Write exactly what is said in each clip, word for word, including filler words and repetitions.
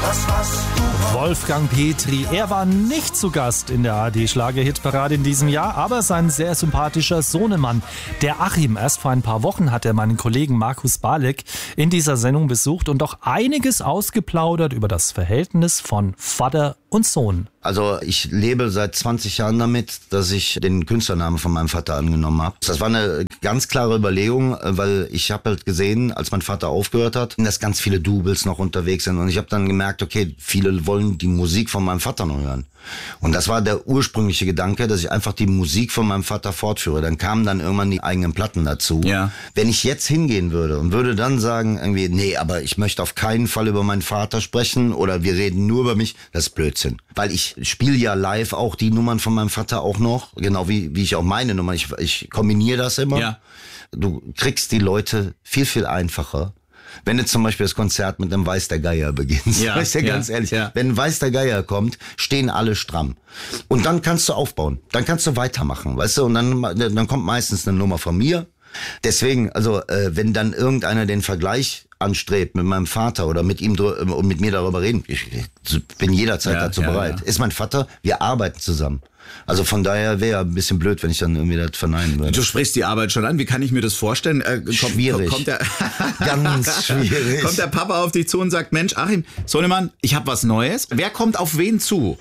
das, was du Wolfgang Petri, er war nicht zu Gast in der A R D-Schlager-Hitparade in diesem Jahr, aber sein sehr sympathischer Sohnemann, der Achim. Erst vor ein paar Wochen hat er meinen Kollegen Markus Balek in dieser Sendung besucht und auch einiges ausgeplaudert über das Verhältnis von Vater und Sohn. Also ich lebe seit zwanzig Jahren damit, dass ich den Künstlernamen von meinem Vater angenommen habe. Das war eine ganz klare Überlegung, weil ich habe halt gesehen, als mein Vater aufgehört hat, dass ganz viele Doubles noch unterwegs sind. Und ich habe dann gemerkt, okay, viele wollen die Musik von meinem Vater noch hören. Und das war der ursprüngliche Gedanke, dass ich einfach die Musik von meinem Vater fortführe. Dann kamen dann irgendwann die eigenen Platten dazu. Ja. Wenn ich jetzt hingehen würde und würde dann sagen, irgendwie, nee, aber ich möchte auf keinen Fall über meinen Vater sprechen oder wir reden nur über mich, das ist Blödsinn. Weil ich spiele ja live auch die Nummern von meinem Vater auch noch, genau wie, wie ich auch meine Nummern. Ich, ich kombiniere das immer. Ja. Du kriegst die Leute viel, viel einfacher. Wenn du zum Beispiel das Konzert mit einem Weiß der Geier beginnst, ja, sag ich dir ja, ganz ehrlich, ja. wenn ein Weiß der Geier kommt, stehen alle stramm. Und dann kannst du aufbauen, dann kannst du weitermachen, weißt du, und dann, dann kommt meistens eine Nummer von mir. Deswegen, also äh, wenn dann irgendeiner den Vergleich anstrebt mit meinem Vater oder mit ihm und mit mir darüber reden, ich bin jederzeit ja, dazu ja, bereit. Ja. Ist mein Vater, wir arbeiten zusammen. Also von daher wäre ein bisschen blöd, wenn ich dann irgendwie das verneinen würde. Du sprichst die Arbeit schon an. Wie kann ich mir das vorstellen? Äh, kommt, schwierig. Kommt der, Ganz schwierig. Kommt der Papa auf dich zu und sagt, Mensch, Achim, Sohnemann, ich habe was Neues. Wer kommt auf wen zu?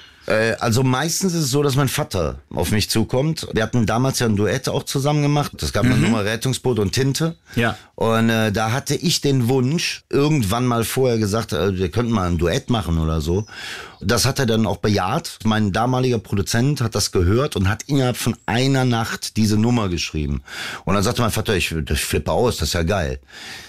Also meistens ist es so, dass mein Vater auf mich zukommt. Wir hatten damals ja ein Duett auch zusammen gemacht. Das gab eine Mhm. Nummer Rettungsboot und Tinte. Ja. Und äh, da hatte ich den Wunsch, irgendwann mal vorher gesagt, äh, wir könnten mal ein Duett machen oder so. Das hat er dann auch bejaht. Mein damaliger Produzent hat das gehört und hat innerhalb von einer Nacht diese Nummer geschrieben. Und dann sagte mein Vater, ich, ich flippe aus, das ist ja geil.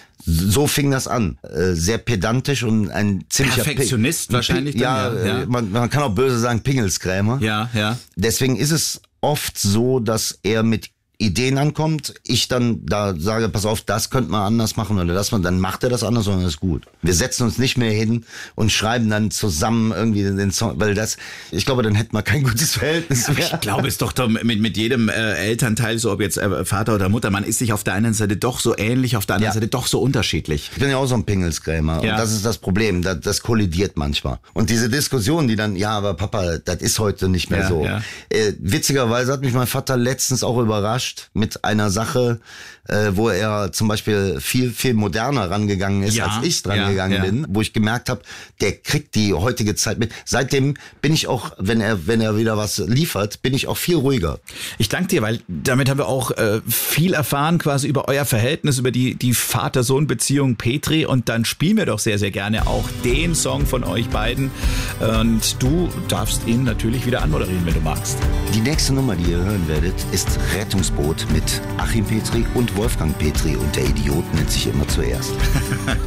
So fing das an. Äh, sehr pedantisch und ein ziemlicher Perfektionist Pi- wahrscheinlich dann, ja, ja, ja. äh, Man, man kann auch böse sagen, Pingelskrämer. Ja, ja. Deswegen ist es oft so, dass er mit Ideen ankommt, ich dann da sage, pass auf, das könnte man anders machen oder das man, dann macht er das anders und das ist gut. Wir setzen uns nicht mehr hin und schreiben dann zusammen irgendwie den Song, weil das, ich glaube, dann hätten wir kein gutes Verhältnis mehr. Ich glaube, es ist doch mit, mit jedem äh, Elternteil, so ob jetzt äh, Vater oder Mutter, man ist sich auf der einen Seite doch so ähnlich, auf der anderen Ja. Seite doch so unterschiedlich. Ich bin ja auch so ein Pingelskrämer Ja. und das ist das Problem, das, das kollidiert manchmal. Und diese Diskussion, die dann, ja, aber Papa, das ist heute nicht mehr Ja, so. ja. Äh, witzigerweise hat mich mein Vater letztens auch überrascht mit einer Sache, äh, wo er zum Beispiel viel, viel moderner rangegangen ist, Ja, als ich dran ja, gegangen ja. bin, wo ich gemerkt habe, der kriegt die heutige Zeit mit. Seitdem bin ich auch, wenn er, wenn er wieder was liefert, bin ich auch viel ruhiger. Ich danke dir, weil damit haben wir auch äh, viel erfahren quasi über euer Verhältnis, über die, die Vater-Sohn-Beziehung Petri, und dann spielen wir doch sehr, sehr gerne auch den Song von euch beiden und du darfst ihn natürlich wieder anmoderieren, wenn du magst. Die nächste Nummer, die ihr hören werdet, ist Rettungsboot mit Achim Petri und Wolfgang Petri und der Idiot nennt sich immer zuerst.